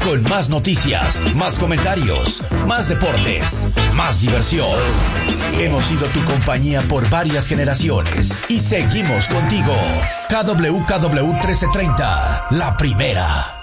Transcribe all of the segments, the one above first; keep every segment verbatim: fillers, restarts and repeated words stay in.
con más noticias, más comentarios, más deportes, más diversión. Hemos sido tu compañía por varias generaciones y seguimos contigo. K W K W trece treinta, la primera.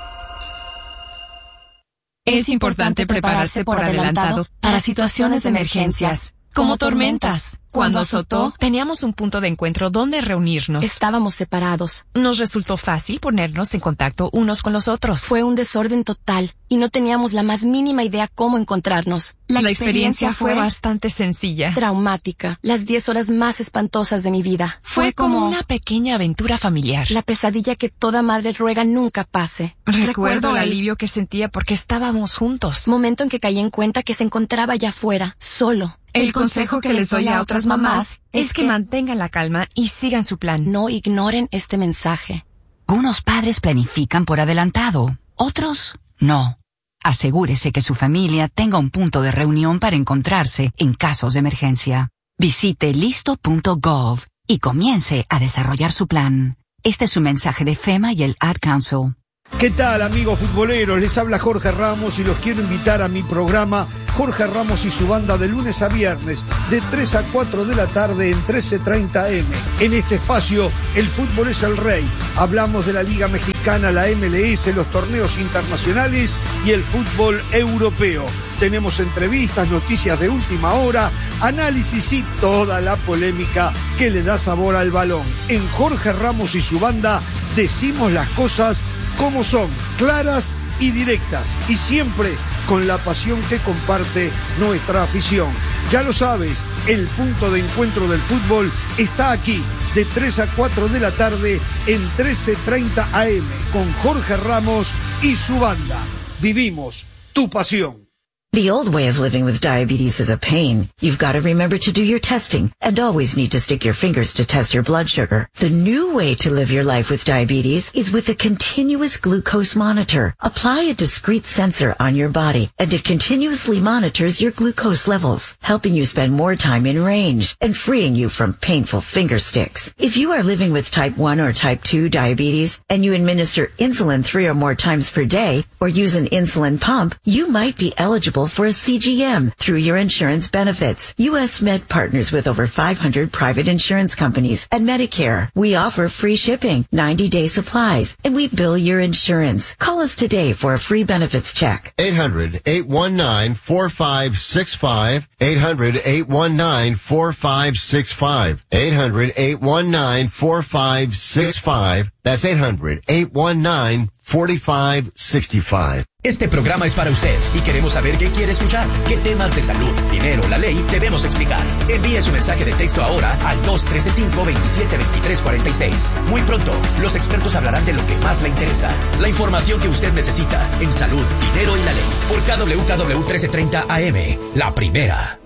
Es importante prepararse por adelantado para situaciones de emergencias, como tormentas. Cuando azotó, teníamos un punto de encuentro donde reunirnos. Estábamos separados. Nos resultó fácil ponernos en contacto unos con los otros. Fue un desorden total y no teníamos la más mínima idea cómo encontrarnos. La, la experiencia, experiencia fue bastante sencilla. Traumática. Las diez horas más espantosas de mi vida. Fue, fue como, como una pequeña aventura familiar. La pesadilla que toda madre ruega nunca pase. Recuerdo, Recuerdo el alivio que sentía porque estábamos juntos. Momento en que caí en cuenta que se encontraba allá afuera, solo. El consejo que les doy a otras mamás es que mantengan la calma y sigan su plan. No ignoren este mensaje. Unos padres planifican por adelantado, otros no. Asegúrese que su familia tenga un punto de reunión para encontrarse en casos de emergencia. Visite listo punto gov y comience a desarrollar su plan. Este es un mensaje de FEMA y el Ad Council. ¿Qué tal, amigos futboleros? Les habla Jorge Ramos y los quiero invitar a mi programa Jorge Ramos y su banda de lunes a viernes de tres a cuatro de la tarde en trece treinta eme. En este espacio, el fútbol es el rey. Hablamos de la Liga Mexicana, la eme ele ese, los torneos internacionales y el fútbol europeo. Tenemos entrevistas, noticias de última hora, análisis y toda la polémica que le da sabor al balón. En Jorge Ramos y su banda decimos las cosas como son, claras y directas, y siempre con la pasión que comparte nuestra afición. Ya lo sabes, el punto de encuentro del fútbol está aquí, de tres a cuatro de la tarde en trece treinta a eme, con Jorge Ramos y su banda. Vivimos tu pasión. The old way of living with diabetes is a pain. You've got to remember to do your testing and always need to stick your fingers to test your blood sugar. The new way to live your life with diabetes is with a continuous glucose monitor. Apply a discrete sensor on your body and it continuously monitors your glucose levels, helping you spend more time in range and freeing you from painful finger sticks. If you are living with type one or type two diabetes and you administer insulin three or more times per day or use an insulin pump, you might be eligible for a C G M through your insurance benefits. U S Med partners with over five hundred private insurance companies and Medicare. We offer free shipping, ninety day supplies, and we bill your insurance. Call us today for a free benefits check. eight hundred, eight one nine, four five six five. eight hundred, eight one nine, four five six five. eight hundred, eight one nine, four five six five. That's eight hundred, eight one nine, four five six five. Este programa es para usted y queremos saber qué quiere escuchar. ¿Qué temas de salud, dinero, la ley debemos explicar? Envíe su mensaje de texto ahora al dos uno tres cinco, dos siete dos tres cuatro seis. Muy pronto, los expertos hablarán de lo que más le interesa. La información que usted necesita en salud, dinero y la ley. Por K W K W trece treinta A M, la primera.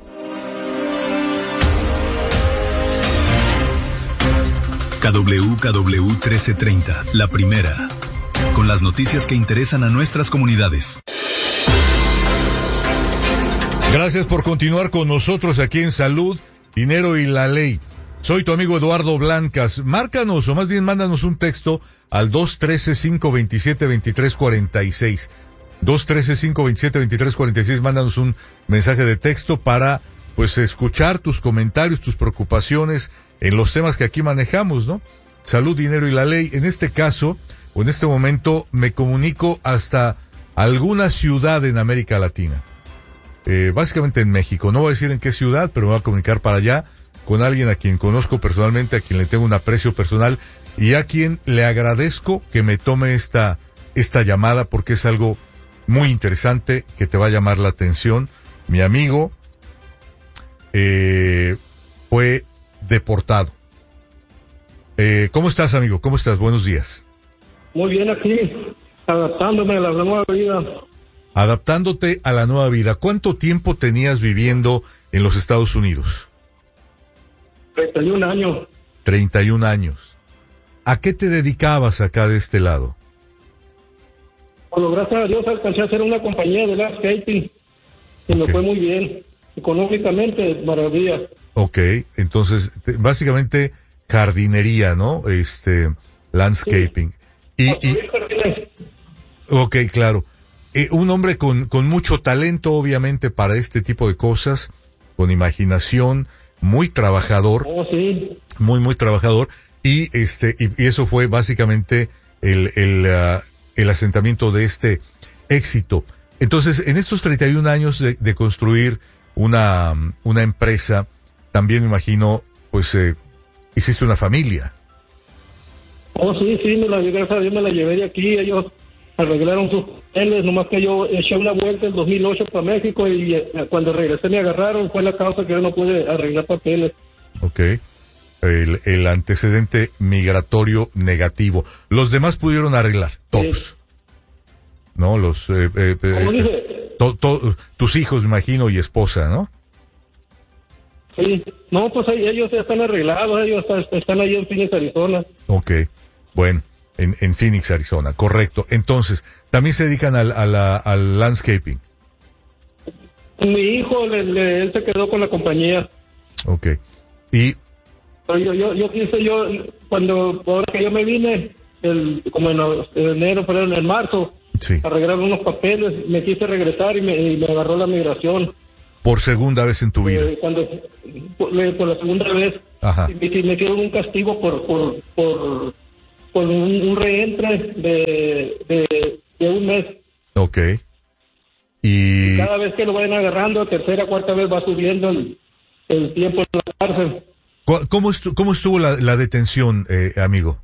K W K W trece treinta, la primera. Con las noticias que interesan a nuestras comunidades. Gracias por continuar con nosotros aquí en Salud, Dinero y la Ley. Soy tu amigo Eduardo Blancas. Márcanos, o más bien mándanos un texto al dos uno tres cinco, dos siete dos tres cuatro seis. dos uno tres cinco, dos siete dos tres cuatro seis. Mándanos un mensaje de texto para, pues, escuchar tus comentarios, tus preocupaciones en los temas que aquí manejamos, ¿no? Salud, dinero y la ley. En este caso, o en este momento, me comunico hasta alguna ciudad en América Latina. Eh, básicamente en México. No voy a decir en qué ciudad, pero me voy a comunicar para allá con alguien a quien conozco personalmente, a quien le tengo un aprecio personal y a quien le agradezco que me tome esta, esta llamada porque es algo muy interesante que te va a llamar la atención. Mi amigo, eh, fue deportado. Eh, ¿cómo estás, amigo? ¿Cómo estás? Buenos días. Muy bien, aquí, adaptándome a la nueva vida. Adaptándote a la nueva vida. ¿Cuánto tiempo tenías viviendo en los Estados Unidos? treinta y un años. treinta y un años. ¿A qué te dedicabas acá de este lado? Bueno, gracias a Dios alcancé a hacer una compañía de landscaping y okay. Me fue muy bien. Económicamente, maravilla. Ok, entonces, te, básicamente jardinería, ¿no? Este, landscaping. Sí. Y, y, ok, claro. eh, un hombre con, con mucho talento, obviamente, para este tipo de cosas, con imaginación, muy trabajador. Oh, sí. Muy, muy trabajador. Y este, y, y eso fue básicamente el, el, uh, el asentamiento de este éxito. Entonces, en estos treinta y un años de, de construir una, una empresa, también me imagino, pues, eh, hiciste una familia. Oh, sí, sí, me la, gracias a Dios me la llevé de aquí, ellos arreglaron sus papeles, nomás que yo eché una vuelta en dos mil ocho para México y eh, cuando regresé me agarraron, fue la causa que yo no pude arreglar papeles. Ok. El, el antecedente migratorio negativo. Los demás pudieron arreglar, todos. Sí. ¿No? Los, eh, eh, ¿Cómo eh, dice? To, to, tus hijos, me imagino, y esposa, ¿no? Sí, no, pues ellos ya están arreglados, ellos están, están ahí en Phoenix, Arizona. Ok, bueno, en, en Phoenix, Arizona, correcto. Entonces, ¿también se dedican al, a la, al landscaping? Mi hijo, le, le, él se quedó con la compañía. Ok, y... Pero yo, yo, yo quise, yo, cuando, ahora que yo me vine, el, como en enero, pero en marzo, sí, arreglar unos papeles, me quise regresar y me, y me agarró la migración. Por segunda vez en tu vida. Eh, cuando, por, por la segunda vez. Ajá. Y me, me dieron un castigo por por por, por un, un reentre de, de, de un mes. Ok. Y... y cada vez que lo vayan agarrando, tercera, cuarta vez va subiendo el, el tiempo en la cárcel. ¿Cómo estuvo, cómo estuvo la, la detención, eh, amigo?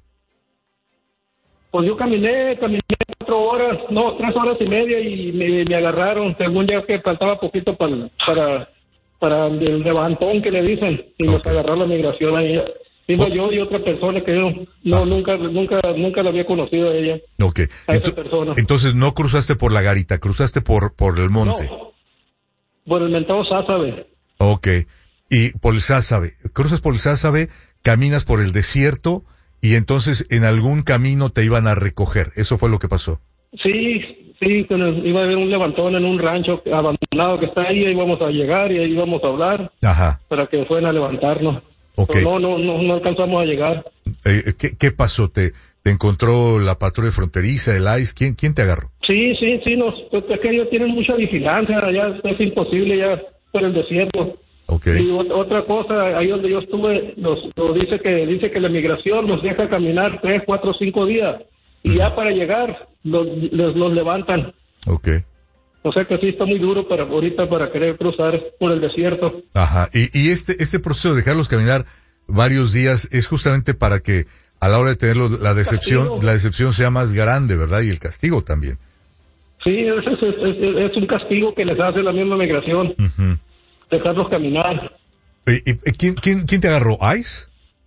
Pues yo caminé, caminé cuatro horas, no, tres horas y media y me, me agarraron, según ya que faltaba poquito para para para el levantón que le dicen, y okay, nos agarró la migración ahí. Iba oh. yo y otra persona que yo no, ah. nunca, nunca, nunca la había conocido a ella. Ok. A Ento- esa persona. Entonces no cruzaste por la garita, cruzaste por, por el monte. No, por el mentado Sázabe. Ok. Y por el Sázabe, cruzas por el Sázabe, caminas por el desierto, y entonces en algún camino te iban a recoger. ¿Eso fue lo que pasó? Sí, sí, iba a haber un levantón en un rancho abandonado que está ahí, ahí íbamos a llegar y ahí íbamos a hablar. Ajá. Para que fueran a levantarnos. Okay. No, no, no, no alcanzamos a llegar. Eh, ¿qué, ¿Qué pasó? ¿Te, ¿Te encontró la patrulla fronteriza, el I C E? ¿Quién, quién te agarró? Sí, sí, sí, nos, es que ellos tienen mucha vigilancia, ya es imposible ya por el desierto. Okay. Y otra cosa, ahí donde yo estuve, nos, nos dice que dice que la migración nos deja caminar tres, cuatro, cinco días y uh-huh, ya para llegar los, los, los levantan. Okay. O sea que sí está muy duro para ahorita para querer cruzar por el desierto. Ajá. Y, y este este proceso de dejarlos caminar varios días es justamente para que a la hora de tenerlos la decepción castigo. la decepción sea más grande, ¿verdad? Y el castigo también. Sí, es, es, es, es un castigo que les hace la misma migración. Uh-huh. Dejarlos caminar. ¿Y, y, quién, quién, quién te agarró? ¿I C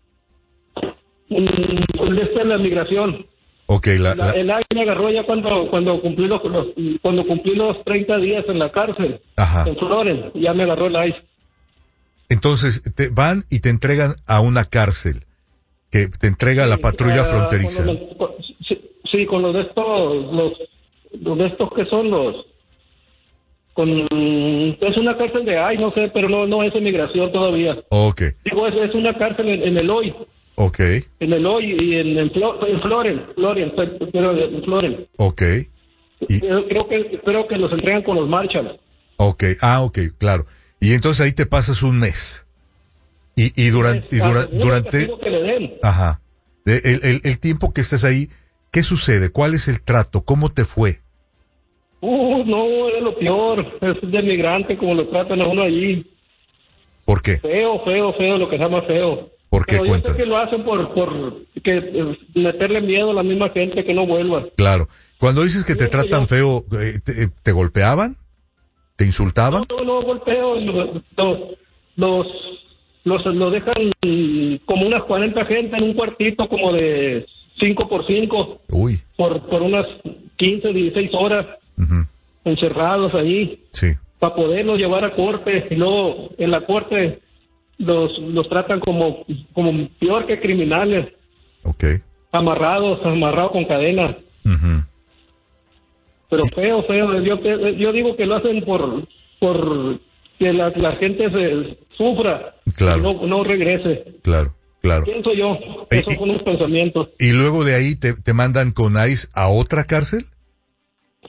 E? Mm, esta es la migración. Okay, la, la, la... El I C E me agarró ya cuando cuando cumplí los, los cuando cumplí los treinta días en la cárcel. Ajá. En Florence, ya me agarró el I C E. Entonces te van y te entregan a una cárcel que te entrega sí, la patrulla uh, fronteriza. Con los, con, sí, sí, con los de estos los, los de estos que son los con es una cárcel de ay no sé, pero no no es inmigración todavía. Okay. Digo, es, es una cárcel en, en el hoy. Okay. En el hoy y en, en, Flo, en Florence, Florence, pero en Florence. Okay. Y... Creo, creo que creo que los entregan con los Marshalls. Okay. Ah, okay, claro. Y entonces ahí te pasas un mes. Y y durante y dura, durante que le den. Ajá. El, el el tiempo que estés ahí, ¿qué sucede? ¿Cuál es el trato? ¿Cómo te fue? Uh, no, es lo peor. Es de migrante como lo tratan a uno allí. ¿Por qué? Feo, feo, feo, lo que se llama feo. ¿Por qué? Pero yo Cuéntanos. sé que lo hacen por, por que, eh, meterle miedo a la misma gente que no vuelva. Claro. Cuando dices que sí, te tratan yo... feo, ¿te, ¿te golpeaban? ¿Te insultaban? No, no, no golpeo. Los, los, los, los dejan como unas cuarenta gente en un cuartito como de cinco por cinco. Uy. Por, por unas quince, dieciséis horas. Uh-huh. Encerrados ahí. Sí. Para poderlos llevar a corte. Y luego en la corte los los tratan como como peor que criminales. Okay. Amarrados, amarrados con cadenas. Uh-huh. Pero feo, feo. Yo yo digo que lo hacen por por que la, la gente se sufra. Claro. Y no, no regrese. Claro, claro. Pienso yo. Esos son los pensamientos. ¿Y luego de ahí te, te mandan con I C E a otra cárcel?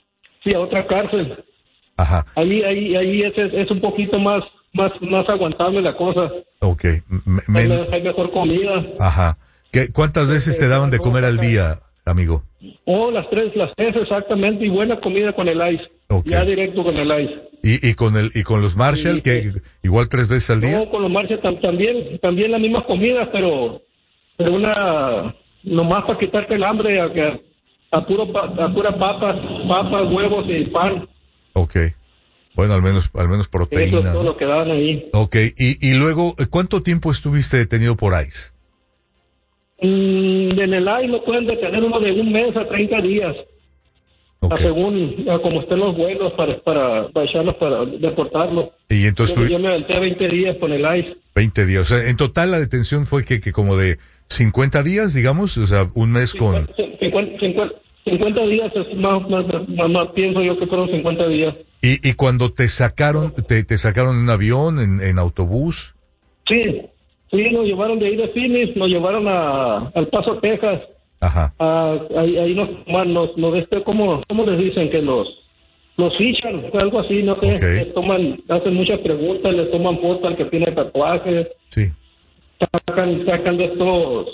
sí, a otra cárcel. Ajá. Ahí, ahí, ahí es, es, es un poquito más, más, más aguantable la cosa. Ok. Me, me... Hay, hay mejor comida. Ajá. ¿Qué, ¿Cuántas veces te daban de comer al día, amigo? Oh, las tres, las tres exactamente, y buena comida con el ice. Okay. Ya directo con el ice. ¿Y, y con el y con los Marshall, sí, que igual tres veces al día? No, con los Marshall tam, también, también la misma comida, pero, pero una, nomás para quitarte el hambre, a, a, puro, a pura papas, papas, huevos y pan. Ok. Bueno, al menos, al menos proteína. Eso es todo lo que daban ahí. Ok, y, y luego, ¿cuánto tiempo estuviste detenido por ICE? Mm, en el ICE lo pueden detener uno de un mes a treinta días. Okay. A según a como estén los vuelos para, para, para echarlos, para deportarlos. Y entonces yo, tú... yo me aventé veinte días con el ICE. veinte días, o sea, en total la detención fue que, que como de cincuenta días, digamos, o sea, un mes con... cincuenta, cincuenta, cincuenta días es más, más, más, más, pienso yo que fueron cincuenta días. ¿Y, y cuando te sacaron, te, te sacaron en un avión, en, en autobús? Sí, sí, nos llevaron de ahí de Phoenix, nos llevaron a, al Paso, Texas. Ajá. Ah, ahí, ahí nos, nos, nos este, ¿cómo, ¿cómo les dicen? Que los, los fichan, algo así, no sé. Okay. Les toman, hacen muchas preguntas, les toman fotos al que tiene tatuajes. Sí. Sacan, sacan de estos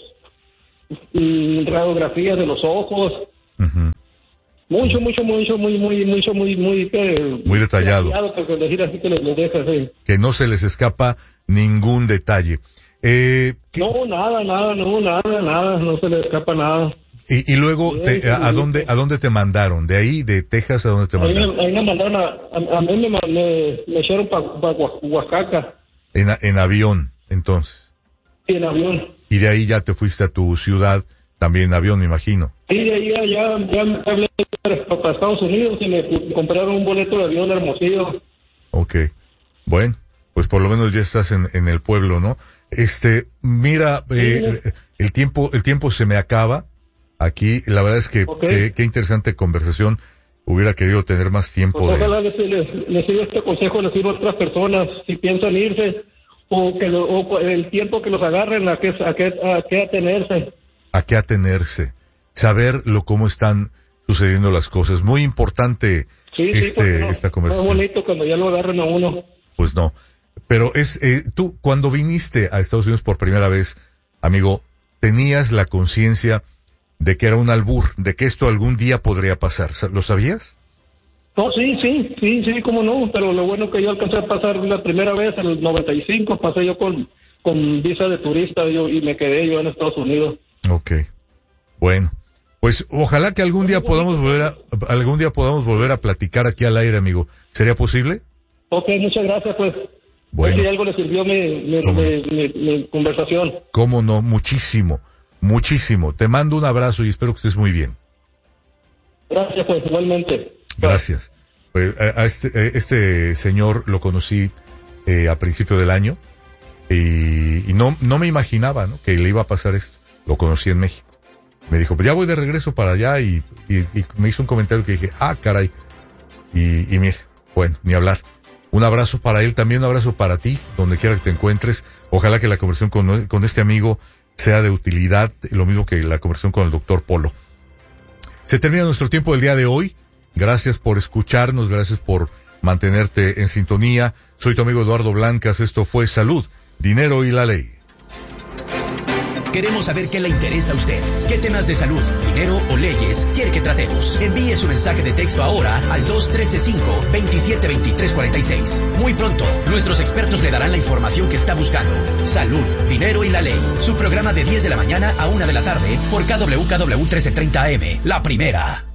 mm, radiografías de los ojos. Uh-huh. Mucho, mucho, mucho, muy, muy, mucho, muy, muy, eh, muy detallado. detallado porque decir así que les, les deja, sí. Que no se les escapa ningún detalle. Eh, no, nada, nada, no, nada, nada, no se le escapa nada. Y, y luego, sí, te, a, ¿a dónde a dónde te mandaron? ¿De ahí, de Texas, a dónde te mandaron? Ahí me, ahí me mandaron, a, a, a mí me, me, me echaron para pa Oaxaca. En, en avión, entonces. Sí, en avión. Y de ahí ya te fuiste a tu ciudad, también en avión, me imagino. Sí, de ahí ya, ya, ya me hablé para Estados Unidos y me compraron un boleto de avión Hermosillo. Ok, bueno, pues por lo menos ya estás en, en el pueblo, ¿no? Este, mira, eh, sí, el tiempo, el tiempo se me acaba aquí. La verdad es que okay. qué, qué interesante conversación. Hubiera querido tener más tiempo. Pues de... Ojalá les, les, les sirva este consejo, les sirva a otras personas si piensan irse o que lo, o el tiempo que los agarren a qué a qué a qué atenerse. A qué atenerse, saber lo cómo están sucediendo las cosas. Muy importante sí, este sí, no, esta conversación. Muy bonito cuando ya lo agarren a uno. Pues no. Pero es, eh, tú, cuando viniste a Estados Unidos por primera vez, amigo, ¿tenías la conciencia de que era un albur, de que esto algún día podría pasar? ¿Lo sabías? No, sí, sí, sí, sí, cómo no, pero lo bueno que yo alcancé a pasar la primera vez, en el noventa y cinco, pasé yo con, con visa de turista yo, y me quedé yo en Estados Unidos. Ok, bueno, pues ojalá que algún día podamos volver a, algún día podamos volver a platicar aquí al aire, amigo. ¿Sería posible? Ok, muchas gracias, pues. Bueno. Si algo le sirvió mi, mi, mi, mi, mi conversación. Cómo no, muchísimo, muchísimo. Te mando un abrazo y espero que estés muy bien. Gracias, pues, igualmente. Gracias. Pues, a, a este, a este señor lo conocí eh, a principio del año y, y no, no me imaginaba, ¿no?, que le iba a pasar esto. Lo conocí en México. Me dijo, pues ya voy de regreso para allá y, y, y me hizo un comentario que dije, ah, caray. Y, y mire, bueno, ni hablar. Un abrazo para él, también un abrazo para ti, donde quiera que te encuentres. Ojalá que la conversación con, con este amigo sea de utilidad, lo mismo que la conversación con el doctor Polo. Se termina nuestro tiempo del día de hoy. Gracias por escucharnos, gracias por mantenerte en sintonía. Soy tu amigo Eduardo Blancas, esto fue Salud, Dinero y la Ley. Queremos saber qué le interesa a usted. ¿Qué temas de salud, dinero o leyes quiere que tratemos? Envíe su mensaje de texto ahora al dos uno tres cinco, veintisiete veintitrés cuarenta y seis. Muy pronto, nuestros expertos le darán la información que está buscando. Salud, dinero y la ley. Su programa de diez de la mañana a una de la tarde por K W K W trece treinta A M. La primera.